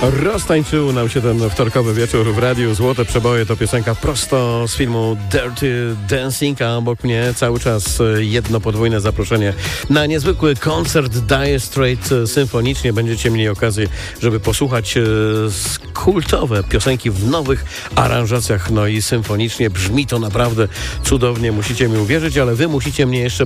Roztańczył nam się ten wtorkowy wieczór w radiu. Złote przeboje to piosenka prosto z filmu Dirty Dancing, a obok mnie cały czas jedno podwójne zaproszenie na niezwykły koncert Dire Straits symfonicznie. Będziecie mieli okazję, żeby posłuchać kultowe piosenki w nowych aranżacjach, no i symfonicznie. Brzmi to naprawdę cudownie, musicie mi uwierzyć, ale wy musicie mnie jeszcze